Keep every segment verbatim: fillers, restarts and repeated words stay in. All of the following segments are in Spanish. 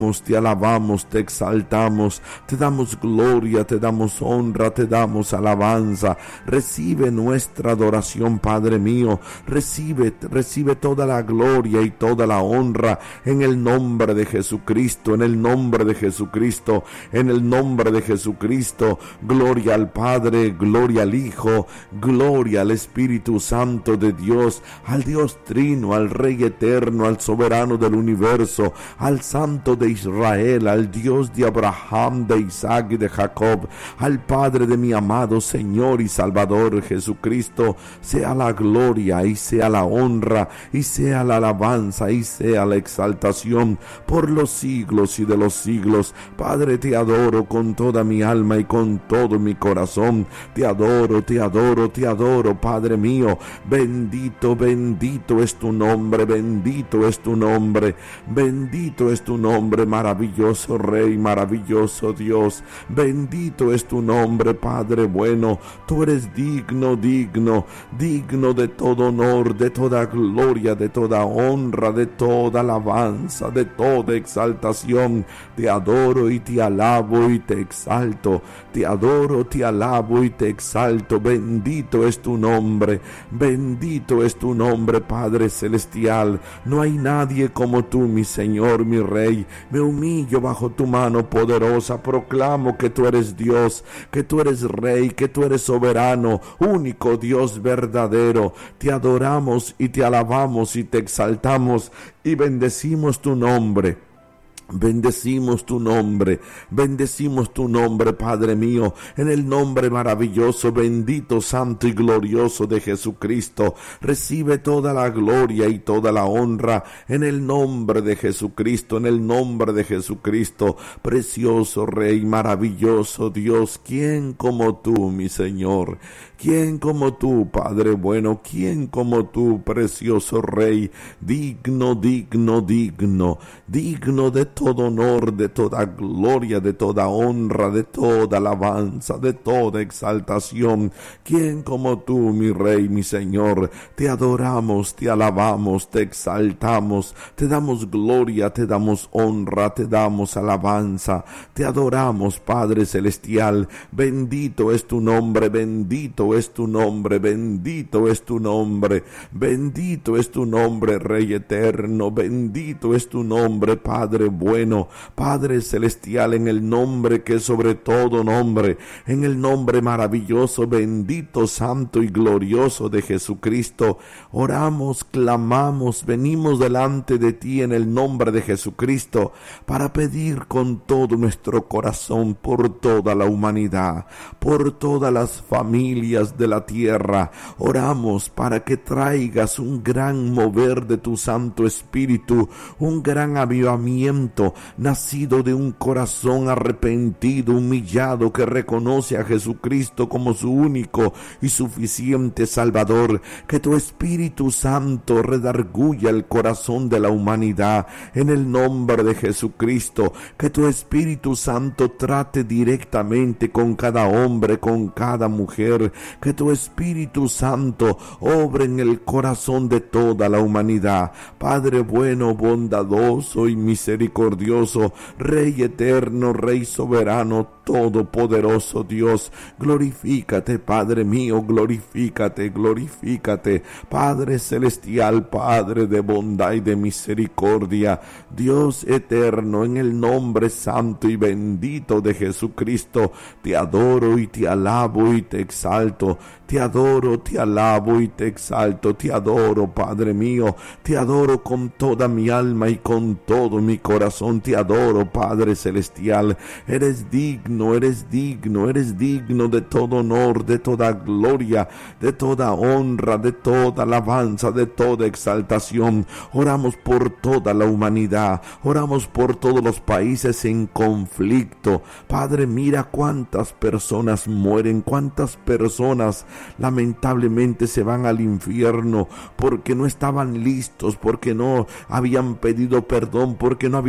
bendecimos, te alabamos, te exaltamos, te damos gloria, te damos honra, te damos alabanza. Recibe nuestra adoración, Padre mío. Recibe, recibe toda la gloria y toda la honra en el nombre de Jesucristo, en el nombre de Jesucristo, en el nombre de Jesucristo. Gloria al Padre, gloria al Hijo, gloria al Espíritu Santo de Dios, al Dios Trino, al Rey eterno, al soberano del universo, al Santo de Israel, al Dios de Abraham, de Isaac y de Jacob, al Padre de mi amado Señor y Salvador Jesucristo. Sea la gloria y sea la honra y sea la alabanza y sea la exaltación por los siglos y de los siglos. Padre, te adoro con toda mi alma y con todo mi corazón. Te adoro, te adoro, te adoro, Padre mío. Bendito, bendito es tu nombre, bendito es tu nombre, bendito es tu nombre, maravilloso Rey, maravilloso Dios. Bendito es tu nombre, Padre bueno. Tú eres digno, digno, digno de todo honor, de toda gloria, de toda honra, de toda alabanza, de toda exaltación. Te adoro y te alabo y te exalto. Te adoro, te alabo y te exalto. Bendito es tu nombre, bendito es tu nombre, Padre celestial. No hay nadie como tú, mi Señor, mi Rey. Me humillo bajo tu mano poderosa. Proclamo que tú eres Dios, que tú eres Rey, que tú eres soberano, único Dios verdadero. Te adoramos y te alabamos y te exaltamos y bendecimos tu nombre. Bendecimos tu nombre, bendecimos tu nombre, Padre mío, en el nombre maravilloso, bendito, santo y glorioso de Jesucristo. Recibe toda la gloria y toda la honra en el nombre de Jesucristo, en el nombre de Jesucristo. Precioso Rey, maravilloso Dios, ¿quién como tú, mi Señor? ¿Quién como tú, Padre bueno? ¿Quién como tú, precioso Rey? Digno, digno, digno, digno de todo honor, de toda gloria, de toda honra, de toda alabanza, de toda exaltación. ¿Quién como tú, mi Rey, mi Señor? Te adoramos, te alabamos, te exaltamos, te damos gloria, te damos honra, te damos alabanza, te adoramos, Padre celestial. Bendito es tu nombre, bendito es tu nombre, bendito es tu nombre, bendito es tu nombre, Rey eterno, bendito es tu nombre, Padre bueno, Padre celestial, en el nombre que es sobre todo nombre, en el nombre maravilloso, bendito, santo y glorioso de Jesucristo. Oramos, clamamos, venimos delante de ti en el nombre de Jesucristo para pedir con todo nuestro corazón por toda la humanidad, por todas las familias de la tierra. Oramos para que traigas un gran mover de tu Santo Espíritu, un gran avivamiento nacido de un corazón arrepentido, humillado, que reconoce a Jesucristo como su único y suficiente Salvador. Que tu Espíritu Santo redarguya el corazón de la humanidad en el nombre de Jesucristo. Que tu Espíritu Santo trate directamente con cada hombre, con cada mujer. Que tu Espíritu Santo obre en el corazón de toda la humanidad. Padre bueno, bondadoso y misericordioso, Rey eterno, Rey soberano, todopoderoso Dios, glorifícate, Padre mío, glorifícate, glorifícate, Padre celestial, Padre de bondad y de misericordia, Dios eterno, en el nombre santo y bendito de Jesucristo, te adoro y te alabo y te exalto, te adoro, te alabo y te exalto, te adoro, Padre mío, te adoro con toda mi alma y con todo mi corazón, te adoro, Padre celestial, eres digno, eres digno, eres digno de todo honor, de toda gloria, de toda honra, de toda alabanza, de toda exaltación. Oramos por toda la humanidad, oramos por todos los países en conflicto. Padre, mira cuántas personas mueren, cuántas personas lamentablemente se van al infierno porque no estaban listos, porque no habían pedido perdón, porque no habían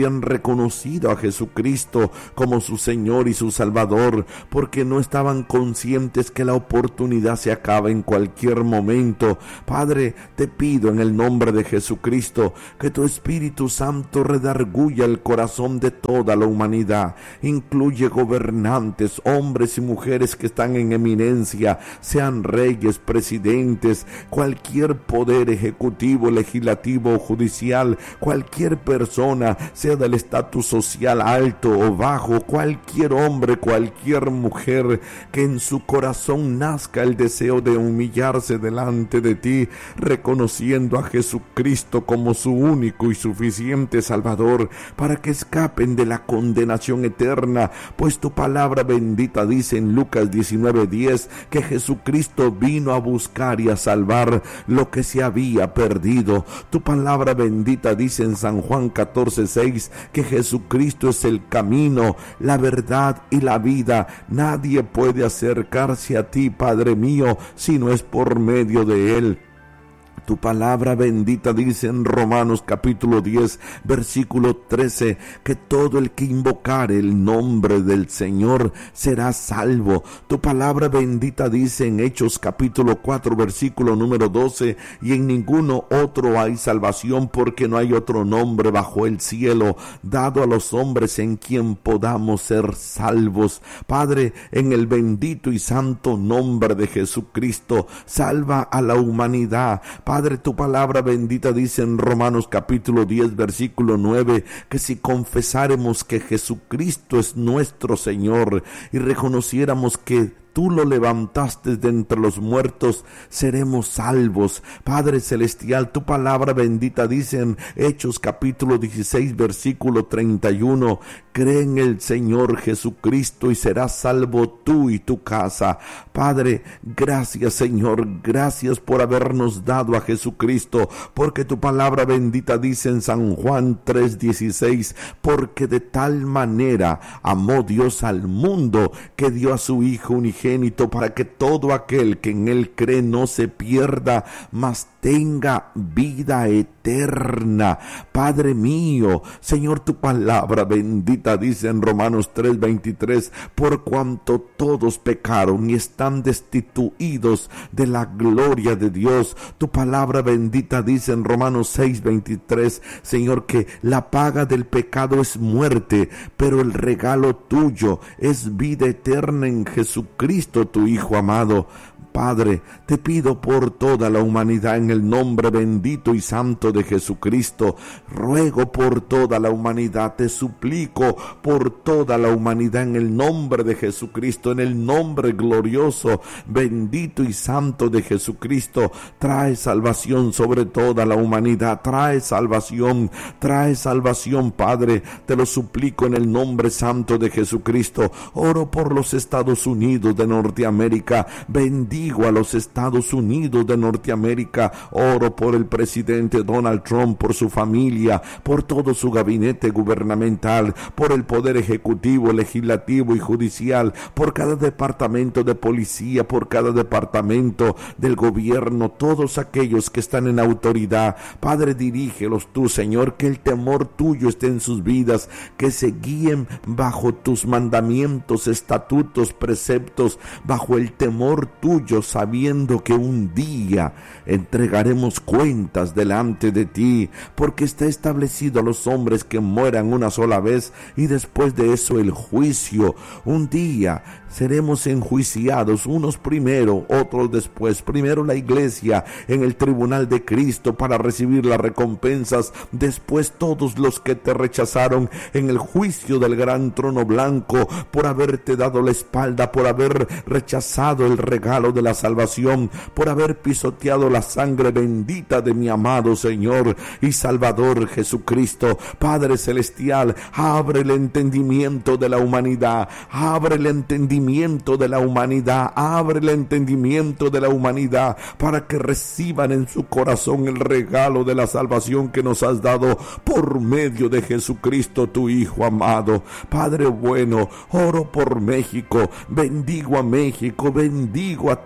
habían reconocido a Jesucristo como su Señor y su Salvador, porque no estaban conscientes que la oportunidad se acaba en cualquier momento. Padre, te pido en el nombre de Jesucristo que tu Espíritu Santo redarguya el corazón de toda la humanidad. Incluye gobernantes, hombres y mujeres que están en eminencia, sean reyes, presidentes, cualquier poder ejecutivo, legislativo o judicial, cualquier persona, sea del estatus social alto o bajo, cualquier hombre, cualquier mujer, que en su corazón nazca el deseo de humillarse delante de ti, reconociendo a Jesucristo como su único y suficiente Salvador, para que escapen de la condenación eterna, pues tu palabra bendita dice en Lucas diecinueve diez que Jesucristo vino a buscar y a salvar lo que se había perdido. Tu palabra bendita dice en San Juan catorce seis que Jesucristo es el camino, la verdad y la vida. Nadie puede acercarse a ti, Padre mío, si no es por medio de Él. Tu palabra bendita dice en Romanos capítulo diez, versículo trece, que todo el que invocare el nombre del Señor será salvo. Tu palabra bendita dice en Hechos capítulo cuatro, versículo número doce, y en ninguno otro hay salvación, porque no hay otro nombre bajo el cielo dado a los hombres en quien podamos ser salvos. Padre, en el bendito y santo nombre de Jesucristo, salva a la humanidad. Padre, tu palabra bendita dice en Romanos capítulo diez, versículo nueve, que si confesáremos que Jesucristo es nuestro Señor y reconociéramos que tú lo levantaste de entre los muertos, seremos salvos. Padre celestial, tu palabra bendita dice en Hechos capítulo dieciséis, versículo treinta y uno, cree en el Señor Jesucristo y serás salvo tú y tu casa. Padre, gracias Señor, gracias por habernos dado a Jesucristo, porque tu palabra bendita dice en San Juan tres dieciséis, porque de tal manera amó Dios al mundo que dio a su Hijo unigénito, para que todo aquel que en él cree no se pierda, mas tenga vida eterna. Padre mío, Señor, tu palabra bendita dice en Romanos tres veintitrés, por cuanto todos pecaron y están destituidos de la gloria de Dios. Tu palabra bendita dice en Romanos seis veintitrés, Señor, que la paga del pecado es muerte, pero el regalo tuyo es vida eterna en Jesucristo, tu Hijo amado. Padre, te pido por toda la humanidad en el nombre bendito y santo de Jesucristo. Ruego por toda la humanidad, te suplico por toda la humanidad en el nombre de Jesucristo, en el nombre glorioso, bendito y santo de Jesucristo. Trae salvación sobre toda la humanidad, trae salvación, trae salvación, Padre. Te lo suplico en el nombre santo de Jesucristo. Oro por los Estados Unidos de Norteamérica, bendigo a los Estados Unidos de Norteamérica. Oro por el presidente Donald Trump, por su familia, por todo su gabinete gubernamental, por el poder ejecutivo, legislativo y judicial, por cada departamento de policía, por cada departamento del gobierno, todos aquellos que están en autoridad. Padre, dirígelos tú, Señor, que el temor tuyo esté en sus vidas, que se guíen bajo tus mandamientos, estatutos, preceptos, bajo el temor tuyo, sabiendo que un día entregaremos cuentas delante de ti, porque está establecido a los hombres que mueran una sola vez y después de eso el juicio. Un día seremos enjuiciados, unos primero, otros después. Primero la iglesia en el tribunal de Cristo para recibir las recompensas, después todos los que te rechazaron en el juicio del gran trono blanco por haberte dado la espalda, por haber rechazado el regalo de la salvación, por haber pisoteado la sangre bendita de mi amado Señor y Salvador Jesucristo. Padre celestial, abre el entendimiento de la humanidad, abre el entendimiento de la humanidad, abre el entendimiento de la humanidad para que reciban en su corazón el regalo de la salvación que nos has dado por medio de Jesucristo, tu Hijo amado. Padre bueno, oro por México, bendigo a México, bendigo a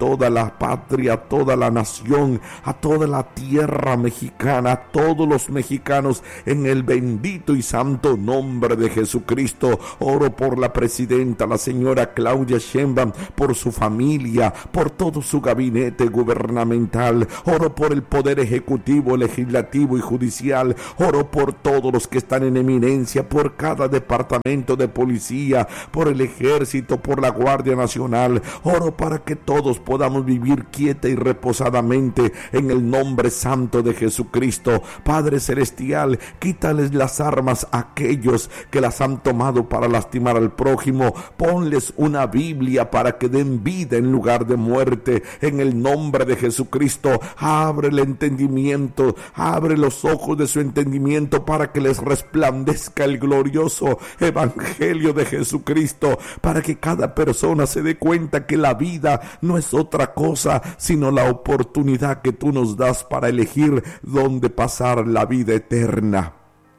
toda la patria, a toda la nación, a toda la tierra mexicana, a todos los mexicanos, en el bendito y santo nombre de Jesucristo. Oro por la presidenta, la señora Claudia Sheinbaum, por su familia, por todo su gabinete gubernamental. Oro por el poder ejecutivo, legislativo y judicial. Oro por todos los que están en eminencia, por cada departamento de policía, por el ejército, por la Guardia Nacional. Oro para que todos podamos vivir quieta y reposadamente en el nombre santo de Jesucristo. Padre celestial, quítales las armas a aquellos que las han tomado para lastimar al prójimo. Ponles una Biblia para que den vida en lugar de muerte. En el nombre de Jesucristo, abre el entendimiento, abre los ojos de su entendimiento para que les resplandezca el glorioso evangelio de Jesucristo, para que cada persona se dé cuenta que la vida no es otra cosa sino la oportunidad que tú nos das para elegir dónde pasar la vida eterna.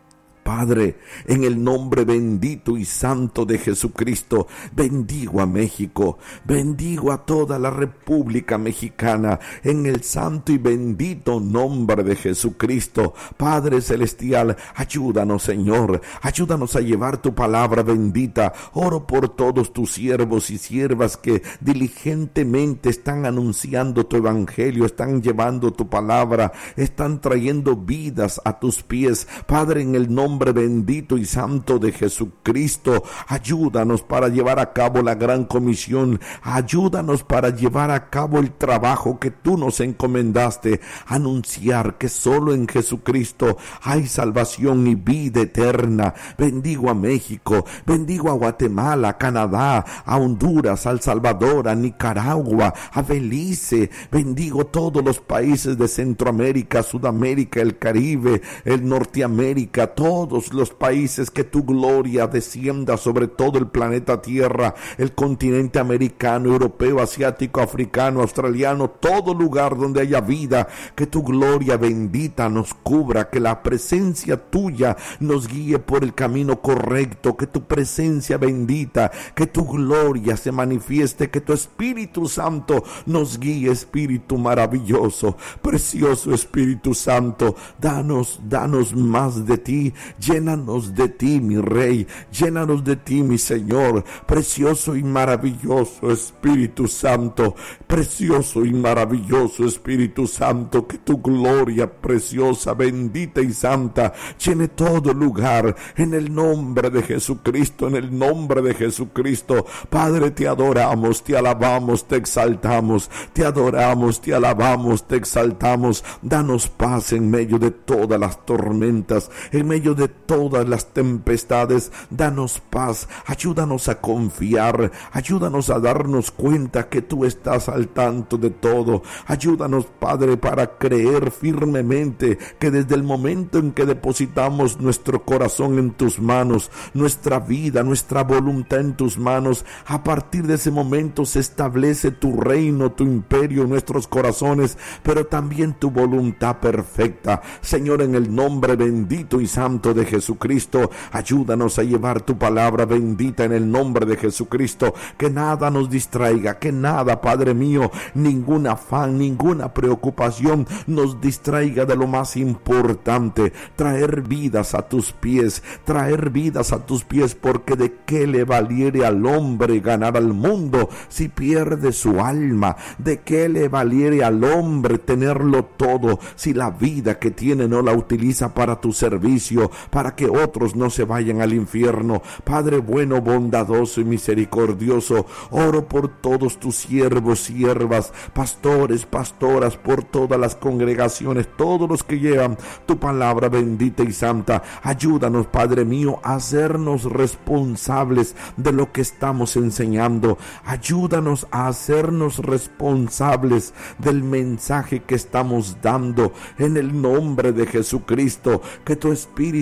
Padre, en el nombre bendito y santo de Jesucristo, bendigo a México, bendigo a toda la República Mexicana, en el santo y bendito nombre de Jesucristo. Padre celestial, ayúdanos, Señor, ayúdanos a llevar tu palabra bendita. Oro por todos tus siervos y siervas que diligentemente están anunciando tu evangelio, están llevando tu palabra, están trayendo vidas a tus pies. Padre, en el nombre Nombre bendito y santo de Jesucristo, ayúdanos para llevar a cabo la gran comisión, ayúdanos para llevar a cabo el trabajo que tú nos encomendaste, anunciar que solo en Jesucristo hay salvación y vida eterna. Bendigo a México, bendigo a Guatemala, a Canadá, a Honduras, a El Salvador, a Nicaragua, a Belice, bendigo todos los países de Centroamérica, Sudamérica, el Caribe, el Norteamérica, todos los países, que tu gloria descienda sobre todo el planeta Tierra, el continente americano, europeo, asiático, africano, australiano, todo lugar donde haya vida, que tu gloria bendita nos cubra, que la presencia tuya nos guíe por el camino correcto, que tu presencia bendita, que tu gloria se manifieste, que tu Espíritu Santo nos guíe. Espíritu maravilloso, precioso Espíritu Santo, danos, danos más de ti. Llénanos de ti, mi Rey, llénanos de ti, mi Señor, precioso y maravilloso Espíritu Santo, precioso y maravilloso Espíritu Santo, que tu gloria preciosa, bendita y santa llene todo lugar, en el nombre de Jesucristo, en el nombre de Jesucristo. Padre, te adoramos, te alabamos, te exaltamos, te adoramos, te alabamos, te exaltamos. Danos paz en medio de todas las tormentas, en medio de todas las tempestades. Danos paz, ayúdanos a confiar, ayúdanos a darnos cuenta que tú estás al tanto de todo. Ayúdanos, Padre, para creer firmemente que desde el momento en que depositamos nuestro corazón en tus manos, nuestra vida, nuestra voluntad en tus manos, a partir de ese momento se establece tu reino, tu imperio en nuestros corazones, pero también tu voluntad perfecta. Señor, en el nombre bendito y santo de Jesucristo, ayúdanos a llevar tu palabra bendita en el nombre de Jesucristo. Que nada nos distraiga, que nada, Padre mío, ningún afán, ninguna preocupación nos distraiga de lo más importante: traer vidas a tus pies, traer vidas a tus pies, porque de qué le valiere al hombre ganar al mundo si pierde su alma. De qué le valiere al hombre tenerlo todo si la vida que tiene no la utiliza para tu servicio, para que otros no se vayan al infierno. Padre bueno, bondadoso y misericordioso, oro por todos tus siervos, siervas, pastores, pastoras, por todas las congregaciones, todos los que llevan tu palabra bendita y santa. Ayúdanos, Padre mío, a hacernos responsables de lo que estamos enseñando. Ayúdanos a hacernos responsables del mensaje que estamos dando, en el nombre de Jesucristo. Que tu Espíritu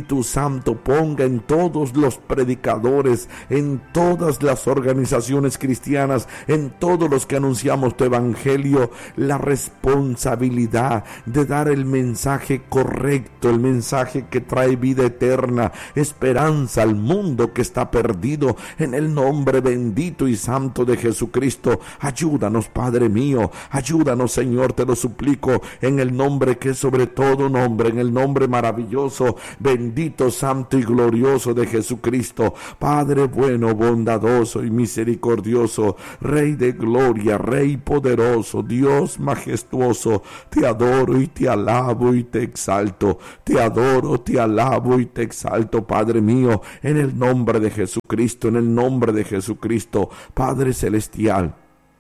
Espíritu Santo ponga en todos los predicadores, en todas las organizaciones cristianas, en todos los que anunciamos tu evangelio, la responsabilidad de dar el mensaje correcto, el mensaje que trae vida eterna, esperanza al mundo que está perdido, en el nombre bendito y santo de Jesucristo. Ayúdanos, Padre mío, ayúdanos, Señor, te lo suplico, en el nombre que es sobre todo nombre, en el nombre maravilloso, bendito, santo y glorioso de Jesucristo. Padre bueno, bondadoso y misericordioso, Rey de gloria, Rey poderoso, Dios majestuoso, te adoro y te alabo y te exalto, te adoro, te alabo y te exalto, Padre mío, en el nombre de Jesucristo, en el nombre de Jesucristo, Padre celestial,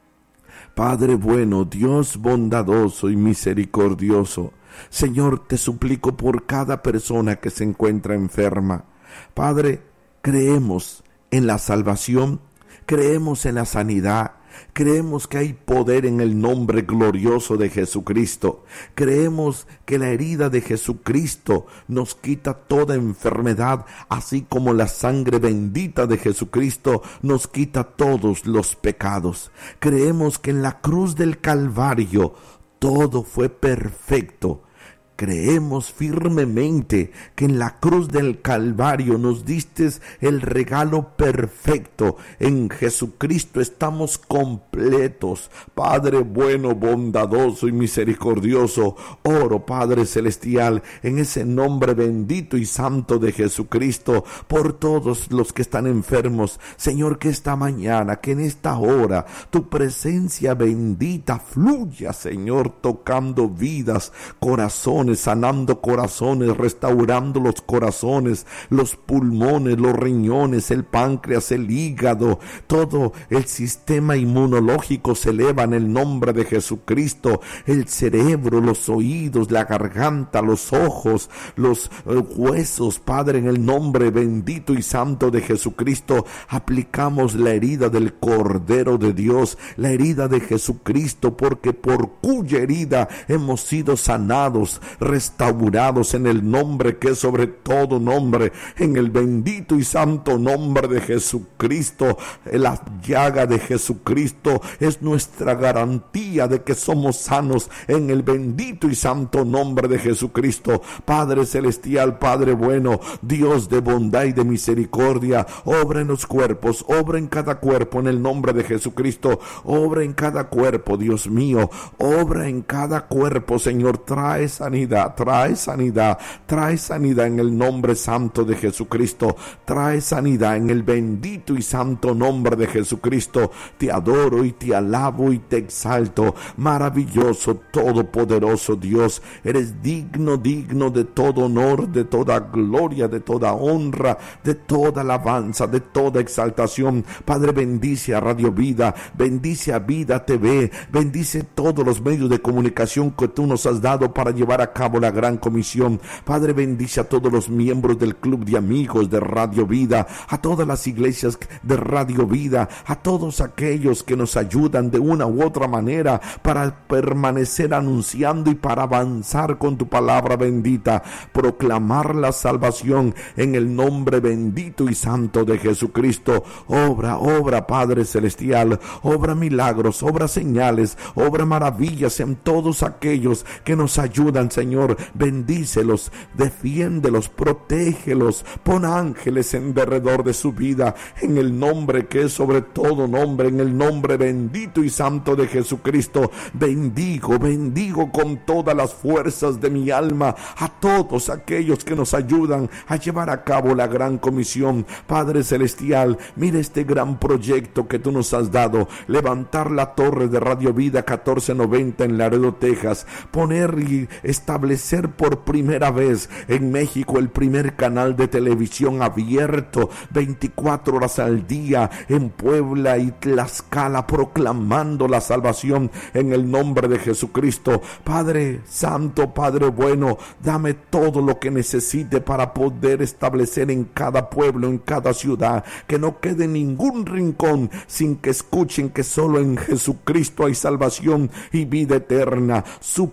Padre bueno, Dios bondadoso y misericordioso. Señor, te suplico por cada persona que se encuentra enferma. Padre, creemos en la salvación, creemos en la sanidad, creemos que hay poder en el nombre glorioso de Jesucristo. Creemos que la herida de Jesucristo nos quita toda enfermedad, así como la sangre bendita de Jesucristo nos quita todos los pecados. Creemos que en la cruz del Calvario todo fue perfecto. Creemos firmemente que en la cruz del Calvario nos diste el regalo perfecto. En Jesucristo estamos completos. Padre bueno, bondadoso y misericordioso, oro, Padre celestial, en ese nombre bendito y santo de Jesucristo, por todos los que están enfermos. Señor, que esta mañana, que en esta hora, tu presencia bendita fluya, Señor, tocando vidas, corazones, sanando corazones, restaurando los corazones, los pulmones, los riñones, el páncreas, el hígado, todo el sistema inmunológico se eleva en el nombre de Jesucristo, el cerebro, los oídos, la garganta, los ojos, los eh, huesos, Padre, en el nombre bendito y santo de Jesucristo, aplicamos la herida del Cordero de Dios, la herida de Jesucristo, porque por cuya herida hemos sido sanados, restaurados en el nombre que es sobre todo nombre, en el bendito y santo nombre de Jesucristo. La llaga de Jesucristo es nuestra garantía de que somos sanos, en el bendito y santo nombre de Jesucristo. Padre celestial, Padre bueno, Dios de bondad y de misericordia, obra en los cuerpos, obra en cada cuerpo en el nombre de Jesucristo, obra en cada cuerpo, Dios mío, obra en cada cuerpo, Señor, trae sanidad, trae sanidad, trae sanidad en el nombre santo de Jesucristo, trae sanidad en el bendito y santo nombre de Jesucristo. Te adoro y te alabo y te exalto, maravilloso, todopoderoso Dios, eres digno, digno de todo honor, de toda gloria, de toda honra, de toda alabanza, de toda exaltación. Padre, bendice a Radio Vida, bendice a Vida T V, bendice todos los medios de comunicación que tú nos has dado para llevar a cabo la gran comisión. Padre, bendice a todos los miembros del club de amigos de Radio Vida, a todas las iglesias de Radio Vida, a todos aquellos que nos ayudan de una u otra manera para permanecer anunciando y para avanzar con tu palabra bendita, proclamar la salvación en el nombre bendito y santo de Jesucristo. Obra, obra, Padre celestial, obra milagros, obra señales, obra maravillas en todos aquellos que nos ayudan, Señor. Bendícelos, defiéndelos, protégelos, pon ángeles en derredor de su vida, en el nombre que es sobre todo nombre, en el nombre bendito y santo de Jesucristo. Bendigo, bendigo con todas las fuerzas de mi alma a todos aquellos que nos ayudan a llevar a cabo la gran comisión. Padre celestial, mira este gran proyecto que tú nos has dado, levantar la torre de Radio Vida catorce noventa en Laredo, Texas, poner y establecer por primera vez en México el primer canal de televisión abierto veinticuatro horas al día en Puebla y Tlaxcala, proclamando la salvación en el nombre de Jesucristo. Padre santo, Padre bueno, dame todo lo que necesite para poder establecer en cada pueblo, en cada ciudad, que no quede ningún rincón sin que escuchen que solo en Jesucristo hay salvación y vida eterna. Suple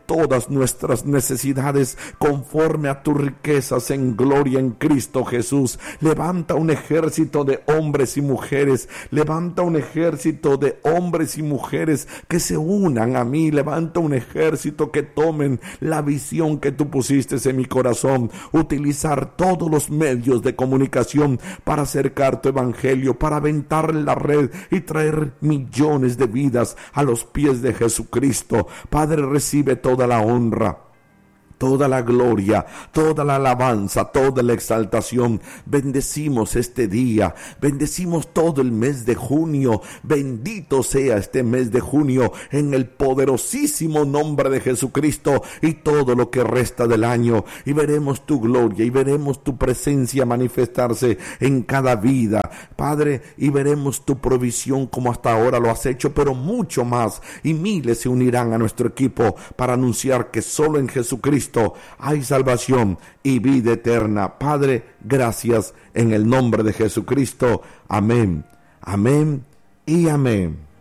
todas nuestras necesidades conforme a tus riquezas en gloria en Cristo Jesús. Levanta un ejército de hombres y mujeres, levanta un ejército de hombres y mujeres que se unan a mí, levanta un ejército que tomen la visión que tú pusiste en mi corazón, utilizar todos los medios de comunicación para acercar tu evangelio, para aventar la red y traer millones de vidas a los pies de Jesucristo. Padre, recibe toda la honra, toda la gloria, toda la alabanza, toda la exaltación. Bendecimos este día, bendecimos todo el mes de junio. Bendito sea este mes de junio en el poderosísimo nombre de Jesucristo, y todo lo que resta del año. Y veremos tu gloria y veremos tu presencia manifestarse en cada vida, Padre, y veremos tu provisión como hasta ahora lo has hecho, pero mucho más. Y miles se unirán a nuestro equipo para anunciar que solo en Jesucristo hay salvación y vida eterna. Padre, gracias en el nombre de Jesucristo. Amén, amén y amén.